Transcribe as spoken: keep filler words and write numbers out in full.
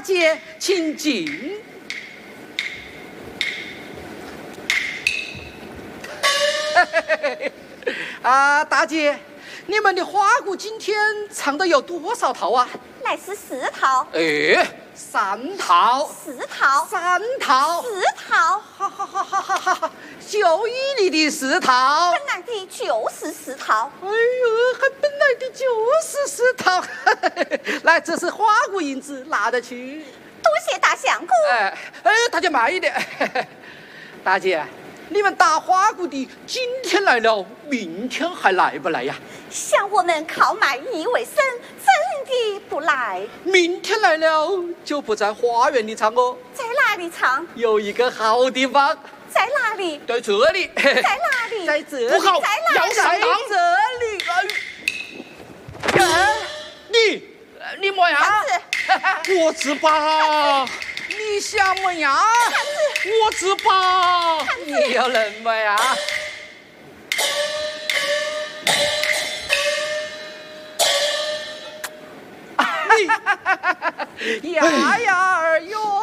姐，请进。啊，大姐，你们的花鼓今天唱的有多少套啊？ 乃是四套。 哎，三套。 四套。 三套。 四套。 哈哈哈哈哈哈！就以你的四套。 本来的就是四套。 哎呦，还本来的就是四套。来，这是花鼓银子，拿得去。 多谢大相公。 哎哎，大姐慢一点。大姐。你们打花鼓的今天来了，明天还来不来呀？ 像我们靠卖艺为生，真的不来。 明天来了就不在花园里唱哦。 在哪里唱？ 有一个好地方。 在哪里？ 在这里。 在哪里？ 在这里。 不好， 在哪里？ 要上当。 这里。哎，你你么样？ 我知吧。 你想么样？ 我知吧。 你要人么呀？你呀呀儿哟！